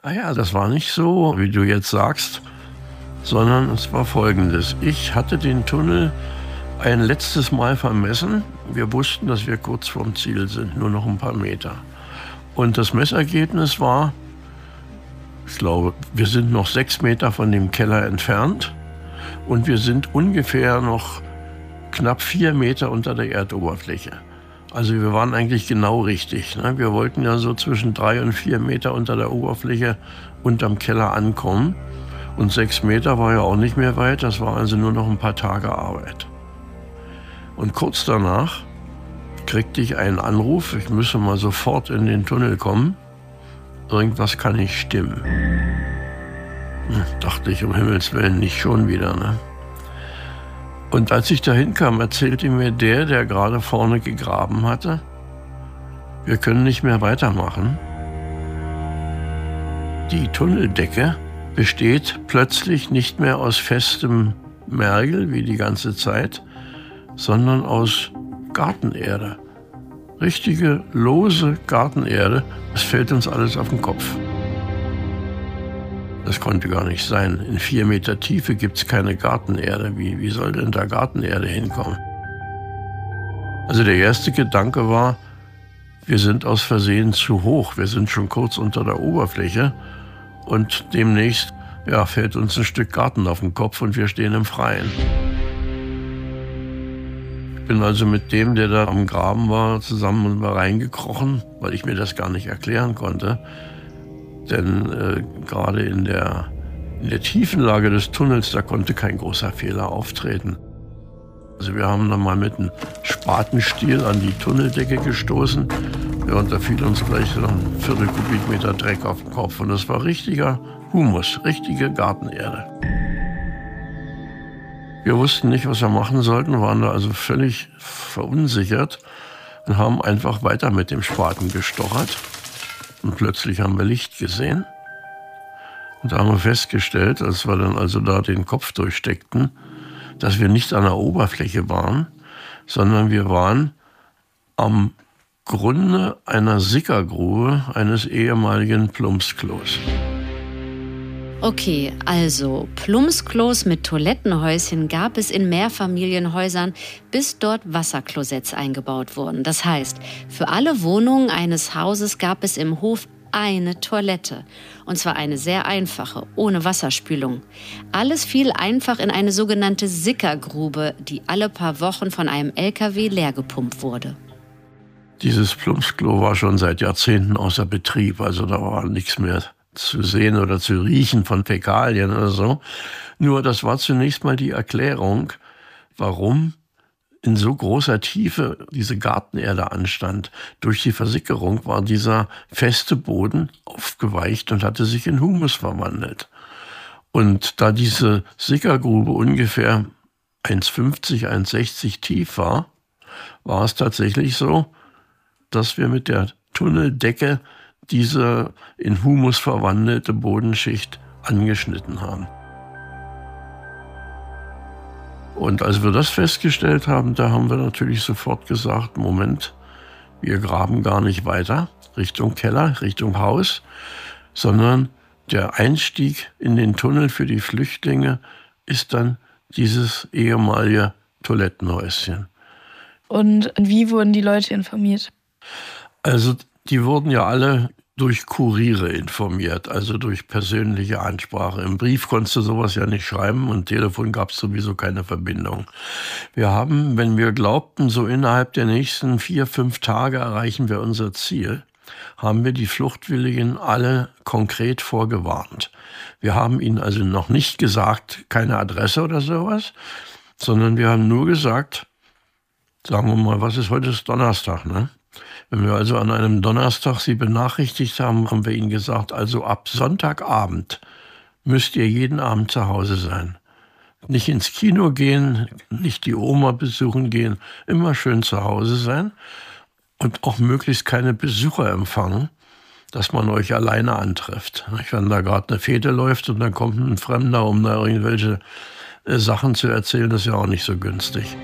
Ah ja, das war nicht so, wie du jetzt sagst, sondern es war Folgendes. Ich hatte den Tunnel ein letztes Mal vermessen. Wir wussten, dass wir kurz vorm Ziel sind, nur noch ein paar Meter. Und das Messergebnis war, ich glaube, wir sind noch 6 Meter von dem Keller entfernt und wir sind ungefähr noch knapp 4 Meter unter der Erdoberfläche. Also wir waren eigentlich genau richtig. Ne? Wir wollten ja so zwischen 3 und 4 Meter unter der Oberfläche unterm Keller ankommen. Und 6 Meter war ja auch nicht mehr weit, das war also nur noch ein paar Tage Arbeit. Und kurz danach kriegte ich einen Anruf, ich müsse mal sofort in den Tunnel kommen. Irgendwas kann nicht stimmen. Dachte ich, um Himmels Willen, nicht schon wieder, ne? Und als ich da hinkam, erzählte mir der gerade vorne gegraben hatte, wir können nicht mehr weitermachen. Die Tunneldecke besteht plötzlich nicht mehr aus festem Mergel wie die ganze Zeit, sondern aus Gartenerde. Richtige, lose Gartenerde. Es fällt uns alles auf den Kopf. Das konnte gar nicht sein. In 4 Meter Tiefe gibt es keine Gartenerde. Wie soll denn da Gartenerde hinkommen? Also der erste Gedanke war, wir sind aus Versehen zu hoch. Wir sind schon kurz unter der Oberfläche und demnächst fällt uns ein Stück Garten auf den Kopf und wir stehen im Freien. Ich bin also mit dem, der da am Graben war, zusammen reingekrochen, weil ich mir das gar nicht erklären konnte. Denn gerade in der Tiefenlage des Tunnels, da konnte kein großer Fehler auftreten. Also wir haben dann mal mit einem Spatenstiel an die Tunneldecke gestoßen. Ja, und da fiel uns gleich so ein Viertel Kubikmeter Dreck auf den Kopf. Und das war richtiger Humus, richtige Gartenerde. Wir wussten nicht, was wir machen sollten, waren da also völlig verunsichert und haben einfach weiter mit dem Spaten gestochert. Und plötzlich haben wir Licht gesehen. Und da haben wir festgestellt, als wir dann also da den Kopf durchsteckten, dass wir nicht an der Oberfläche waren, sondern wir waren am Grunde einer Sickergrube eines ehemaligen Plumpsklos. Okay, also Plumpsklos mit Toilettenhäuschen gab es in Mehrfamilienhäusern, bis dort Wasserklosetts eingebaut wurden. Das heißt, für alle Wohnungen eines Hauses gab es im Hof eine Toilette. Und zwar eine sehr einfache, ohne Wasserspülung. Alles fiel einfach in eine sogenannte Sickergrube, die alle paar Wochen von einem LKW leergepumpt wurde. Dieses Plumpsklo war schon seit Jahrzehnten außer Betrieb, also da war nichts mehr zu sehen oder zu riechen von Fäkalien oder so. Nur das war zunächst mal die Erklärung, warum in so großer Tiefe diese Gartenerde anstand. Durch die Versickerung war dieser feste Boden aufgeweicht und hatte sich in Humus verwandelt. Und da diese Sickergrube ungefähr 1,50, 1,60 tief war, war es tatsächlich so, dass wir mit der Tunneldecke diese in Humus verwandelte Bodenschicht angeschnitten haben. Und als wir das festgestellt haben, da haben wir natürlich sofort gesagt, Moment, wir graben gar nicht weiter Richtung Keller, Richtung Haus, sondern der Einstieg in den Tunnel für die Flüchtlinge ist dann dieses ehemalige Toilettenhäuschen. Und wie wurden die Leute informiert? Also die wurden ja alle durch Kuriere informiert, also durch persönliche Ansprache. Im Brief konntest du sowas ja nicht schreiben und Telefon gab es sowieso keine Verbindung. Wir haben, wenn wir glaubten, so innerhalb der nächsten 4-5 Tage erreichen wir unser Ziel, haben wir die Fluchtwilligen alle konkret vorgewarnt. Wir haben ihnen also noch nicht gesagt, keine Adresse oder sowas, sondern wir haben nur gesagt, sagen wir mal, was ist heute? Ist Donnerstag, ne? Wenn wir also an einem Donnerstag Sie benachrichtigt haben, haben wir Ihnen gesagt, also ab Sonntagabend müsst ihr jeden Abend zu Hause sein. Nicht ins Kino gehen, nicht die Oma besuchen gehen, immer schön zu Hause sein und auch möglichst keine Besucher empfangen, dass man euch alleine antrifft. Wenn da gerade eine Fete läuft und dann kommt ein Fremder, um da irgendwelche Sachen zu erzählen, das ist ja auch nicht so günstig.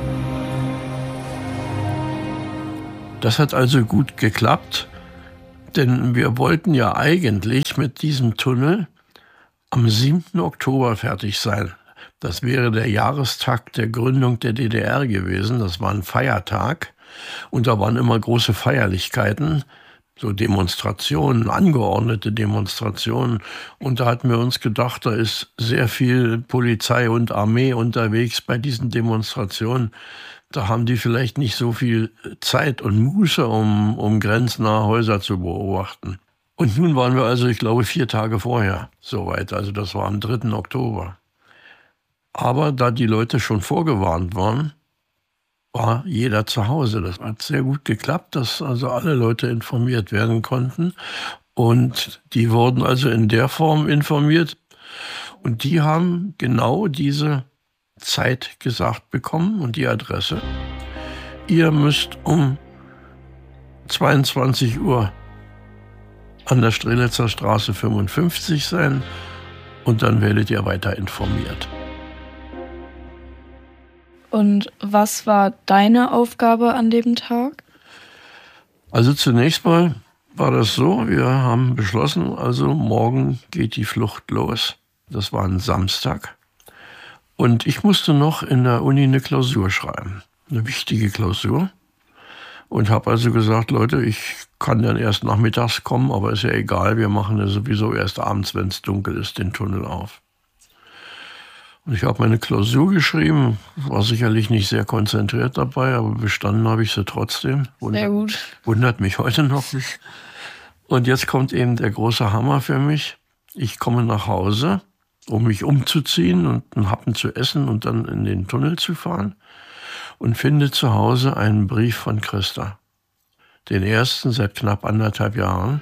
Das hat also gut geklappt. Denn wir wollten ja eigentlich mit diesem Tunnel am 7. Oktober fertig sein. Das wäre der Jahrestag der Gründung der DDR gewesen. Das war ein Feiertag. Und da waren immer große Feierlichkeiten, so Demonstrationen, angeordnete Demonstrationen. Und da hatten wir uns gedacht, da ist sehr viel Polizei und Armee unterwegs bei diesen Demonstrationen. Da haben die vielleicht nicht so viel Zeit und Muße, um grenznahe Häuser zu beobachten. Und nun waren wir also, ich glaube, 4 Tage vorher soweit. Also das war am 3. Oktober. Aber da die Leute schon vorgewarnt waren, war jeder zu Hause. Das hat sehr gut geklappt, dass also alle Leute informiert werden konnten. Und die wurden also in der Form informiert. Und die haben genau diese Zeit gesagt bekommen und die Adresse. Ihr müsst um 22 Uhr an der Strelitzer Straße 55 sein und dann werdet ihr weiter informiert. Und was war deine Aufgabe an dem Tag? Also zunächst mal war das so, wir haben beschlossen, also morgen geht die Flucht los. Das war ein Samstag. Und ich musste noch in der Uni eine Klausur schreiben, eine wichtige Klausur. Und habe also gesagt, Leute, ich kann dann erst nachmittags kommen, aber ist ja egal, wir machen ja sowieso erst abends, wenn es dunkel ist, den Tunnel auf. Und ich habe meine Klausur geschrieben, war sicherlich nicht sehr konzentriert dabei, aber bestanden habe ich sie trotzdem. Sehr gut. Wundert mich heute noch nicht. Und jetzt kommt eben der große Hammer für mich. Ich komme nach Hause, um mich umzuziehen und einen Happen zu essen und dann in den Tunnel zu fahren. Und finde zu Hause einen Brief von Christa. Den ersten seit knapp 1,5 Jahren.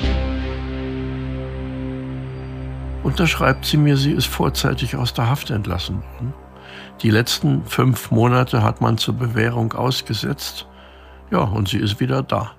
Und da schreibt sie mir, sie ist vorzeitig aus der Haft entlassen worden. Die letzten 5 Monate hat man zur Bewährung ausgesetzt. Ja, und sie ist wieder da.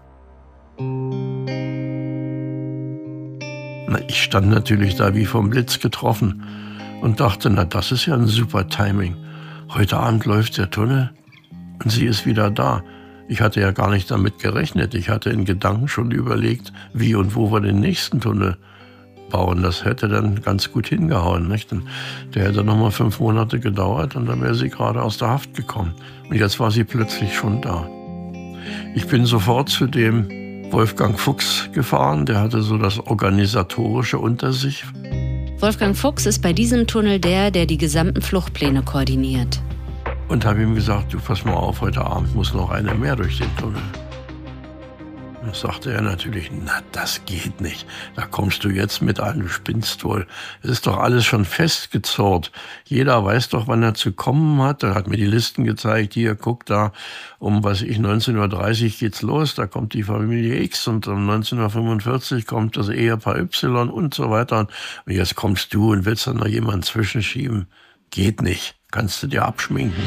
Na, ich stand natürlich da wie vom Blitz getroffen und dachte, na, das ist ja ein super Timing. Heute Abend läuft der Tunnel und sie ist wieder da. Ich hatte ja gar nicht damit gerechnet. Ich hatte in Gedanken schon überlegt, wie und wo wir den nächsten Tunnel bauen. Das hätte dann ganz gut hingehauen, nicht? Und der hätte noch mal 5 Monate gedauert und dann wäre sie gerade aus der Haft gekommen. Und jetzt war sie plötzlich schon da. Ich bin sofort zu dem Wolfgang Fuchs gefahren. Der hatte so das Organisatorische unter sich. Wolfgang Fuchs ist bei diesem Tunnel der die gesamten Fluchtpläne koordiniert. Und habe ihm gesagt, du pass mal auf, heute Abend muss noch einer mehr durch den Tunnel. Das sagte er natürlich, na, das geht nicht. Da kommst du jetzt mit an, du spinnst wohl. Es ist doch alles schon festgezurrt. Jeder weiß doch, wann er zu kommen hat. Er hat mir die Listen gezeigt. Hier, guck da, um 19:30 Uhr geht's los. Da kommt die Familie X und um 19:45 Uhr kommt das Ehepaar Y und so weiter. Und jetzt kommst du und willst dann noch jemanden zwischenschieben. Geht nicht. Kannst du dir abschminken.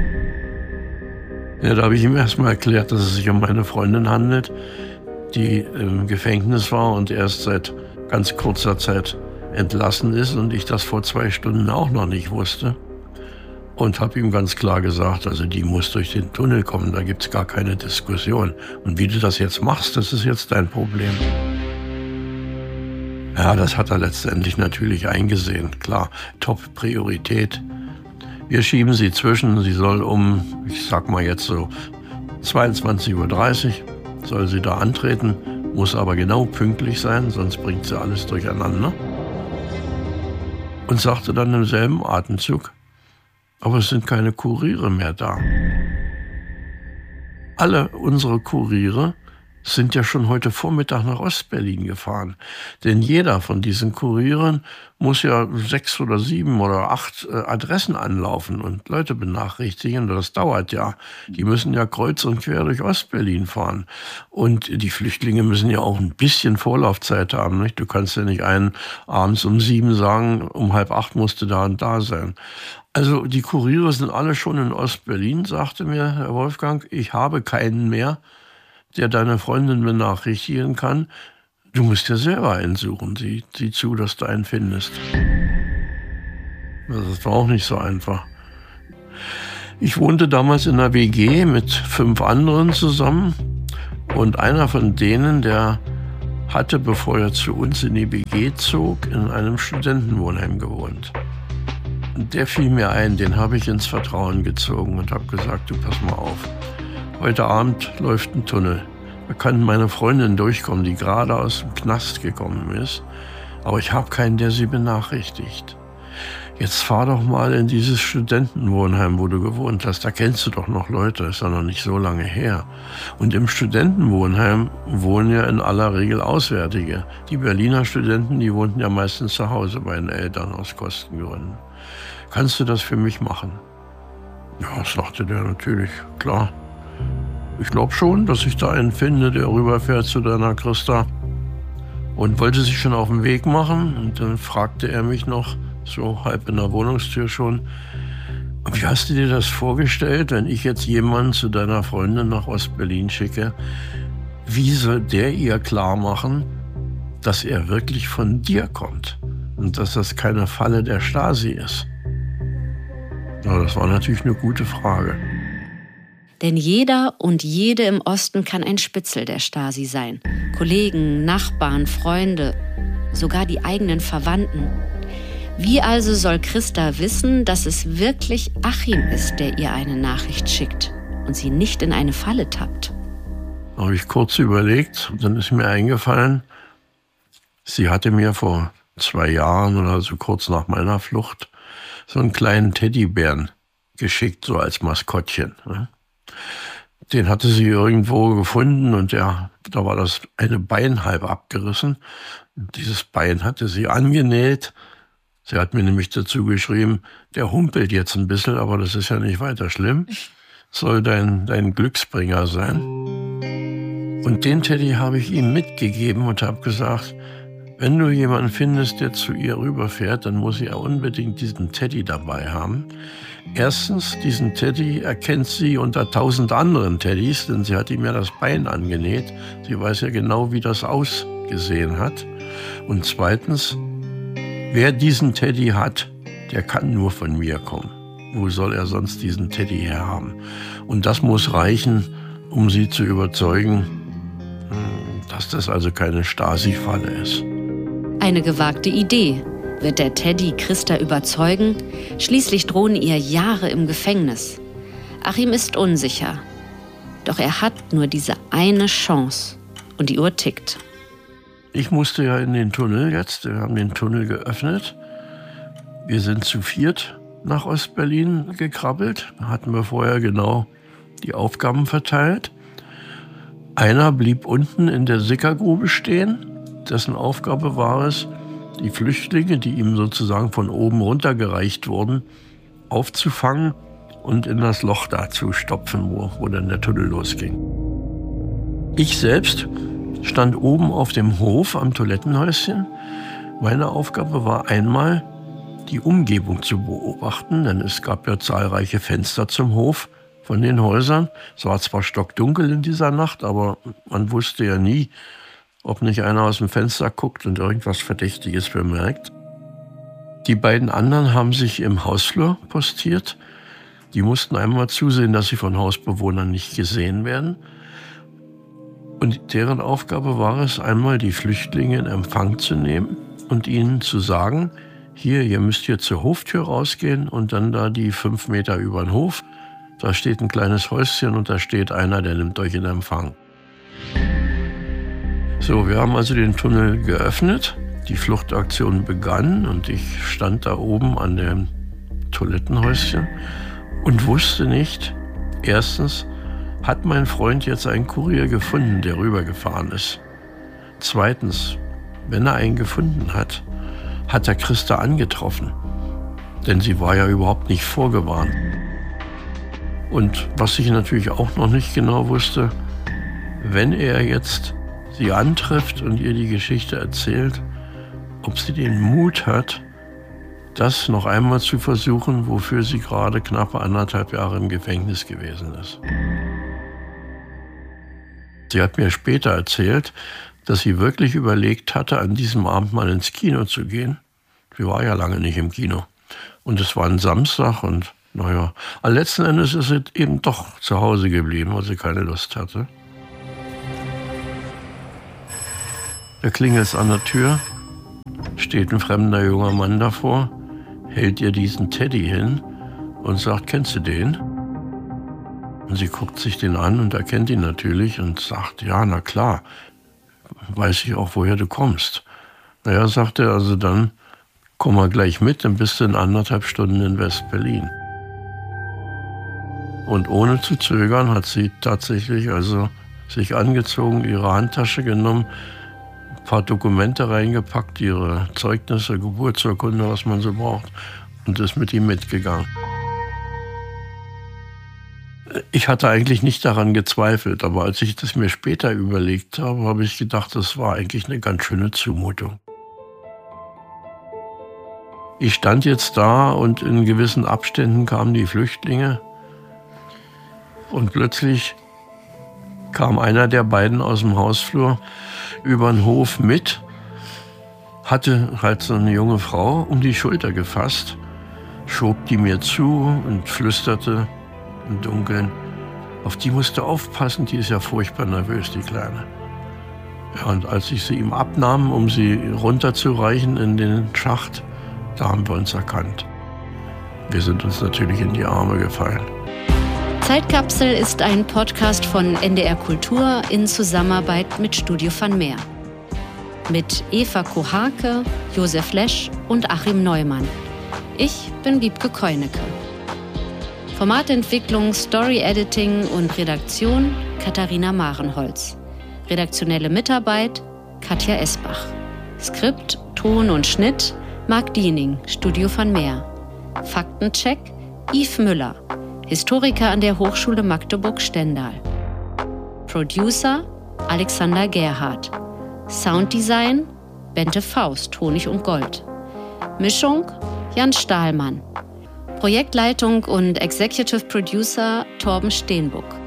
Ja, da habe ich ihm erstmal erklärt, dass es sich um meine Freundin handelt, die im Gefängnis war und erst seit ganz kurzer Zeit entlassen ist und ich das vor 2 Stunden auch noch nicht wusste. Und habe ihm ganz klar gesagt, also die muss durch den Tunnel kommen, da gibt's gar keine Diskussion. Und wie du das jetzt machst, das ist jetzt dein Problem. Ja, das hat er letztendlich natürlich eingesehen. Klar, Top-Priorität. Wir schieben sie zwischen, sie soll um, ich sag mal jetzt so 22:30 Uhr, soll sie da antreten, muss aber genau pünktlich sein, sonst bringt sie alles durcheinander. Und sagte dann im selben Atemzug, aber es sind keine Kuriere mehr da. Alle unsere Kuriere sind ja schon heute Vormittag nach Ostberlin gefahren. Denn jeder von diesen Kurieren muss ja 6 oder 7 oder 8 Adressen anlaufen und Leute benachrichtigen. Das dauert ja. Die müssen ja kreuz und quer durch Ostberlin fahren. Und die Flüchtlinge müssen ja auch ein bisschen Vorlaufzeit haben, nicht? Du kannst ja nicht einen abends um 7 sagen, um 7:30 musst du da und da sein. Also die Kuriere sind alle schon in Ostberlin, sagte mir Herr Wolfgang. Ich habe keinen mehr, der deine Freundin benachrichtigen kann. Du musst ja selber einen suchen. Sieh zu, dass du einen findest. Das war auch nicht so einfach. Ich wohnte damals in einer WG mit 5 anderen zusammen. Und einer von denen, der hatte, bevor er zu uns in die BG zog, in einem Studentenwohnheim gewohnt. Und der fiel mir ein, den habe ich ins Vertrauen gezogen und habe gesagt, du pass mal auf, heute Abend läuft ein Tunnel. Da kann meine Freundin durchkommen, die gerade aus dem Knast gekommen ist, aber ich habe keinen, der sie benachrichtigt. Jetzt fahr doch mal in dieses Studentenwohnheim, wo du gewohnt hast. Da kennst du doch noch Leute, ist ja noch nicht so lange her. Und im Studentenwohnheim wohnen ja in aller Regel Auswärtige. Die Berliner Studenten, die wohnten ja meistens zu Hause bei den Eltern aus Kostengründen. Kannst du das für mich machen? Ja, sagte der natürlich, klar. Ich glaube schon, dass ich da einen finde, der rüberfährt zu deiner Christa. Und wollte sich schon auf den Weg machen. Und dann fragte er mich noch, so halb in der Wohnungstür schon, wie hast du dir das vorgestellt, wenn ich jetzt jemanden zu deiner Freundin nach Ostberlin schicke? Wie soll der ihr klar machen, dass er wirklich von dir kommt und dass das keine Falle der Stasi ist? Ja, das war natürlich eine gute Frage. Denn jeder und jede im Osten kann ein Spitzel der Stasi sein. Kollegen, Nachbarn, Freunde, sogar die eigenen Verwandten. Wie also soll Christa wissen, dass es wirklich Achim ist, der ihr eine Nachricht schickt und sie nicht in eine Falle tappt? Da habe ich kurz überlegt und dann ist mir eingefallen, sie hatte mir vor 2 Jahren oder so kurz nach meiner Flucht so einen kleinen Teddybären geschickt, so als Maskottchen. Den hatte sie irgendwo gefunden und da war das eine Bein halb abgerissen. Dieses Bein hatte sie angenäht. Sie hat mir nämlich dazu geschrieben, der humpelt jetzt ein bisschen, aber das ist ja nicht weiter schlimm. Soll dein Glücksbringer sein. Und den Teddy habe ich ihm mitgegeben und habe gesagt, wenn du jemanden findest, der zu ihr rüberfährt, dann muss sie ja unbedingt diesen Teddy dabei haben. Erstens, diesen Teddy erkennt sie unter 1000 anderen Teddys, denn sie hat ihm ja das Bein angenäht. Sie weiß ja genau, wie das ausgesehen hat. Und zweitens, wer diesen Teddy hat, der kann nur von mir kommen. Wo soll er sonst diesen Teddy herhaben? Und das muss reichen, um sie zu überzeugen, dass das also keine Stasi-Falle ist. Eine gewagte Idee. Wird der Teddy Christa überzeugen? Schließlich drohen ihr Jahre im Gefängnis. Achim ist unsicher. Doch er hat nur diese eine Chance. Und die Uhr tickt. Ich musste ja in den Tunnel jetzt. Wir haben den Tunnel geöffnet. Wir sind zu 4 nach Ostberlin gekrabbelt. Da hatten wir vorher genau die Aufgaben verteilt. Einer blieb unten in der Sickergrube stehen. Dessen Aufgabe war es, die Flüchtlinge, die ihm sozusagen von oben runtergereicht wurden, aufzufangen und in das Loch da zu stopfen, wo dann der Tunnel losging. Ich selbst stand oben auf dem Hof am Toilettenhäuschen. Meine Aufgabe war einmal, die Umgebung zu beobachten, denn es gab ja zahlreiche Fenster zum Hof von den Häusern. Es war zwar stockdunkel in dieser Nacht, aber man wusste ja nie, ob nicht einer aus dem Fenster guckt und irgendwas Verdächtiges bemerkt. Die beiden anderen haben sich im Hausflur postiert. Die mussten einmal zusehen, dass sie von Hausbewohnern nicht gesehen werden. Und deren Aufgabe war es, einmal die Flüchtlinge in Empfang zu nehmen und ihnen zu sagen, hier, ihr müsst hier zur Hoftür rausgehen und dann da die 5 Meter über den Hof. Da steht ein kleines Häuschen und da steht einer, der nimmt euch in Empfang. So, wir haben also den Tunnel geöffnet, die Fluchtaktion begann und ich stand da oben an dem Toilettenhäuschen und wusste nicht, erstens, hat mein Freund jetzt einen Kurier gefunden, der rübergefahren ist? Zweitens, wenn er einen gefunden hat, hat er Christa angetroffen, denn sie war ja überhaupt nicht vorgewarnt. Und was ich natürlich auch noch nicht genau wusste, wenn er jetzt sie antrifft und ihr die Geschichte erzählt, ob sie den Mut hat, das noch einmal zu versuchen, wofür sie gerade knappe 1,5 Jahre im Gefängnis gewesen ist. Sie hat mir später erzählt, dass sie wirklich überlegt hatte, an diesem Abend mal ins Kino zu gehen. Sie war ja lange nicht im Kino. Und es war ein Samstag und naja, letzten Endes ist sie eben doch zu Hause geblieben, weil sie keine Lust hatte. Da klingelt es an der Tür, steht ein fremder junger Mann davor, hält ihr diesen Teddy hin und sagt, kennst du den? Und sie guckt sich den an und erkennt ihn natürlich und sagt, ja, na klar, weiß ich auch, woher du kommst. Naja, sagt er, also dann komm mal gleich mit, dann bist du in 1,5 Stunden in West-Berlin. Und ohne zu zögern hat sie tatsächlich also sich angezogen, ihre Handtasche genommen, ein paar Dokumente reingepackt, ihre Zeugnisse, Geburtsurkunde, was man so braucht, und ist mit ihm mitgegangen. Ich hatte eigentlich nicht daran gezweifelt, aber als ich das mir später überlegt habe, habe ich gedacht, das war eigentlich eine ganz schöne Zumutung. Ich stand jetzt da und in gewissen Abständen kamen die Flüchtlinge und plötzlich kam einer der beiden aus dem Hausflur über den Hof mit, hatte halt so eine junge Frau um die Schulter gefasst, schob die mir zu und flüsterte im Dunkeln, auf die musst du aufpassen, die ist ja furchtbar nervös, die Kleine. Ja, und als ich sie ihm abnahm, um sie runterzureichen in den Schacht, da haben wir uns erkannt. Wir sind uns natürlich in die Arme gefallen. Zeitkapsel ist ein Podcast von NDR Kultur in Zusammenarbeit mit Studio van Meer. Mit Eva Kohake, Josef Lesch und Achim Neumann. Ich bin Wiebke Keunecke. Formatentwicklung, Story-Editing und Redaktion Katharina Marenholz. Redaktionelle Mitarbeit Katja Esbach. Skript, Ton und Schnitt Marc Diening, Studio van Meer. Faktencheck Yves Müller, Historiker an der Hochschule Magdeburg-Stendal. Producer Alexander Gerhardt. Sounddesign Bente Faust, Honig und Gold. Mischung Jan Stahlmann. Projektleitung und Executive Producer Torben Steenbuck.